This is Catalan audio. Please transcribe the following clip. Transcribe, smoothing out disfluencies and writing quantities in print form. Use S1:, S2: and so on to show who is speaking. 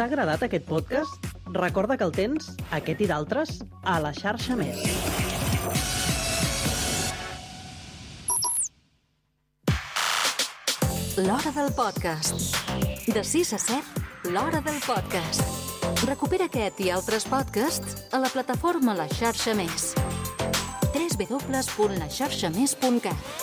S1: T'ha agradat aquest podcast? Recorda que el tens, aquest i d'altres, a la xarxa Més.
S2: L'Hora del Podcast. De 6 a 7, l'Hora del Podcast. Recupera aquest i altres podcasts a la plataforma La Xarxa Més. www.laxarxamés.cat